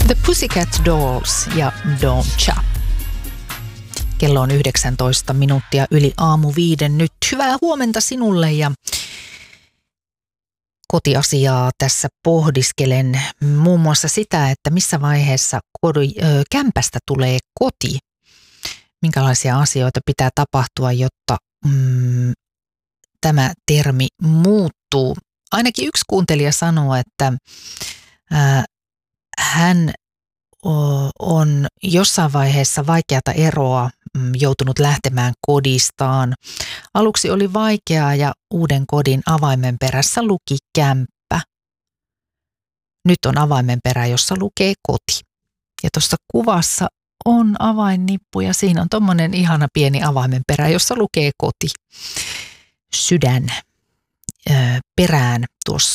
The Pussycat Dolls ja Don'tcha. Kello on 19 minuuttia yli aamu 5 nyt. Hyvää huomenta sinulle ja kotiasiaa tässä pohdiskelen muun muassa sitä, että missä vaiheessa kämpästä tulee koti. Minkälaisia asioita pitää tapahtua, jotta tämä termi muuttuu. Ainakin yksi kuuntelija sanoo, että hän on jossain vaiheessa vaikeata eroa joutunut lähtemään kodistaan. Aluksi oli vaikeaa ja uuden kodin avaimen perässä luki kämppä. Nyt on avaimen perä, jossa lukee koti. Ja tuossa kuvassa on avainnippu ja siinä on tommonen ihana pieni avaimen perä, jossa lukee koti. Sydän perään tuossa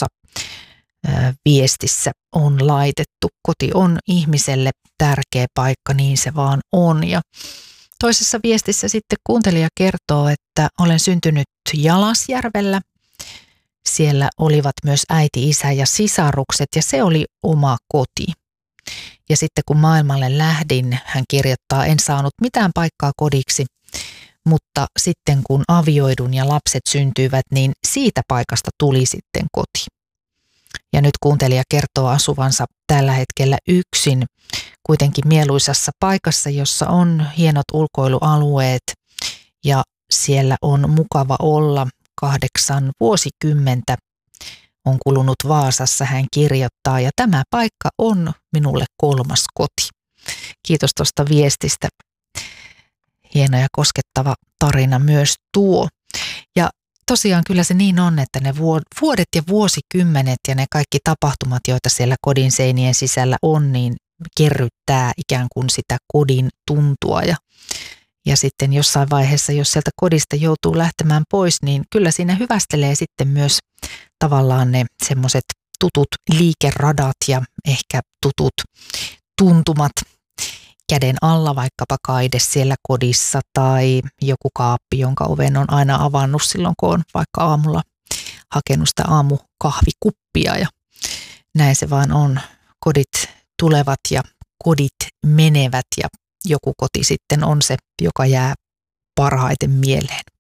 viestissä on laitettu. Koti on ihmiselle tärkeä paikka, niin se vaan on. Ja toisessa viestissä sitten kuuntelija kertoo, että olen syntynyt Jalasjärvellä. Siellä olivat myös äiti, isä ja sisarukset ja se oli oma koti. Ja sitten kun maailmalle lähdin, hän kirjoittaa, en saanut mitään paikkaa kodiksi, mutta sitten kun avioidun ja lapset syntyivät, niin siitä paikasta tuli sitten koti. Ja nyt kuuntelija kertoo asuvansa tällä hetkellä yksin, kuitenkin mieluisassa paikassa, jossa on hienot ulkoilualueet ja siellä on mukava olla. 8 vuosikymmentä on kulunut Vaasassa, hän kirjoittaa, ja tämä paikka on minulle 3. koti. Kiitos tuosta viestistä. Hieno ja koskettava tarina myös tuo. Ja tosiaan kyllä se niin on, että ne vuodet ja vuosikymmenet ja ne kaikki tapahtumat, joita siellä kodin seinien sisällä on, niin kerryttää ikään kuin sitä kodin tuntua. Ja sitten jossain vaiheessa, jos sieltä kodista joutuu lähtemään pois, niin kyllä siinä hyvästelee sitten myös tavallaan ne semmoiset tutut liikeradat ja ehkä tutut tuntumat käden alla, vaikkapa kaide siellä kodissa tai joku kaappi, jonka oven on aina avannut silloin, kun on vaikka aamulla hakenut sitä aamukahvikuppia ja näin se vaan on. Kodit tulevat ja kodit menevät ja joku koti sitten on se, joka jää parhaiten mieleen.